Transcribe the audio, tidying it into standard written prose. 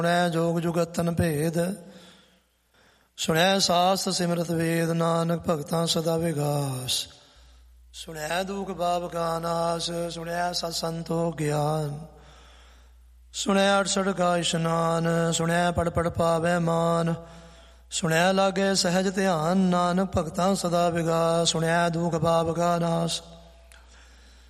ਸੁਣਿਆ ਜੋਗ ਜੁਗਤਨ ਭੇਦ, ਸੁਣਿਆ ਸਾਸਤ ਸਿਮਰਤ ਵੇਦ, ਨਾਨਕ ਭਗਤਾਂ ਸਦਾ ਵਿਗਾਸ। ਸੁਣਿਆ ਦੁਖ ਬਾਬ ਕਾ ਨਾਸ, ਸੁਣਿਆ ਸਤ ਸੰਤੋਖ ਗਿਆਨ, ਸੁਣਿਆ 68 ਕਾ ਇਸ਼ਨਾਨ, ਸੁਣਿਆ ਪੜ ਪੜ ਪਾਵੈ ਮਾਨ, ਸੁਣਿਆ ਲਾਗੇ ਸਹਿਜ ਧਿਆਨ, ਨਾਨਕ ਭਗਤਾਂ ਸਦਾ ਵਿਗਾਸ। ਸੁਣਿਆ ਦੁਖ ਬਾਬ ਕਾ ਨਾਸ,